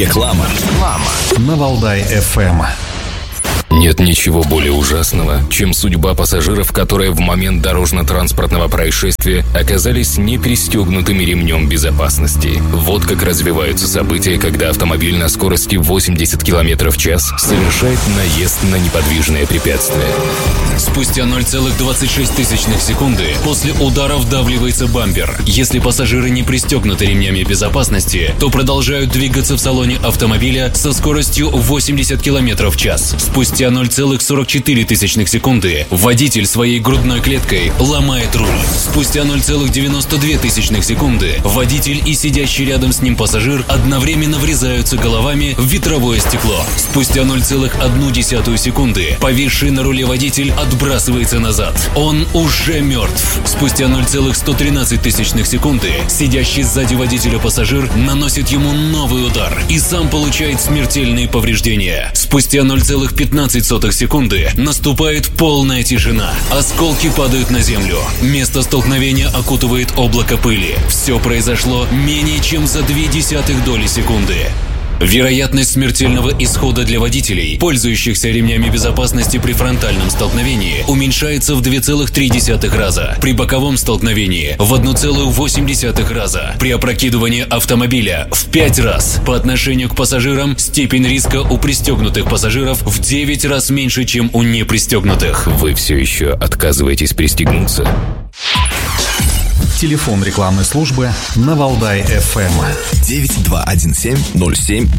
Реклама на Валдай-ФМ. Нет ничего более ужасного, чем судьба пассажиров, которые в момент дорожно-транспортного происшествия оказались не пристегнутыми ремнем безопасности. Вот как развиваются события, когда автомобиль на скорости 80 км в час совершает наезд на неподвижное препятствие. Спустя 0,26 секунды после удара вдавливается бампер. Если пассажиры не пристегнуты ремнями безопасности, то продолжают двигаться в салоне автомобиля со скоростью 80 км в час. Спустя 0,44 секунды водитель своей грудной клеткой ломает руль. Спустя 0,92 секунды водитель и сидящий рядом с ним пассажир одновременно врезаются головами в ветровое стекло. Спустя 0,1 секунды повисший на руле водитель отбрасывается назад. Он уже мертв. Спустя 0,113 секунды сидящий сзади водителя пассажир наносит ему новый удар и сам получает смертельные повреждения. Спустя 0,15 секунды наступает полная тишина. Осколки падают на землю. Место столкновения окутывает облако пыли. Все произошло менее чем за 0,2 доли секунды. Вероятность смертельного исхода для водителей, пользующихся ремнями безопасности при фронтальном столкновении, уменьшается в 2,3 раза, при боковом столкновении в 1,8 раза, при опрокидывании автомобиля в 5 раз. По отношению к пассажирам степень риска у пристегнутых пассажиров в 9 раз меньше, чем у непристегнутых. Вы все еще отказываетесь пристегнуться? Телефон рекламной службы на Валдай-ФМ. 9217 07